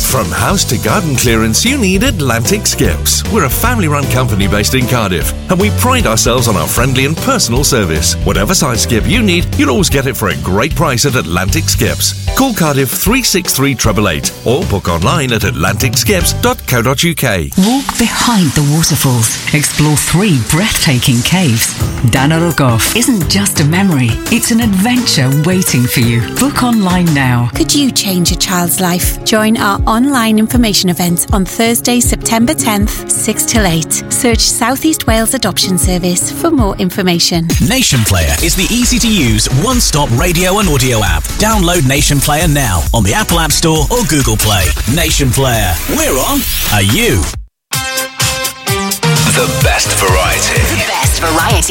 From house to garden clearance, you need Atlantic Skips. We're a family-run company based in Cardiff, and we pride ourselves on our friendly and personal service. Whatever size skip you need, you'll always get it for a great price at Atlantic Skips. Call Cardiff 363 888 or book online at atlanticskips.co.uk. Walk behind the waterfalls. Explore 3 breathtaking caves. Danarogov isn't just a memory, it's an adventure waiting for you. Book online now. Could you change a child's life? Join our online information event on Thursday, September 10th, 6 till 8. Search South East Wales Adoption Service for more information. Nation Player is the easy-to-use one-stop radio and audio app. Download Nation Player now on the Apple App Store or Google Play. Nation Player. We're on. Are you? The best variety. The best variety.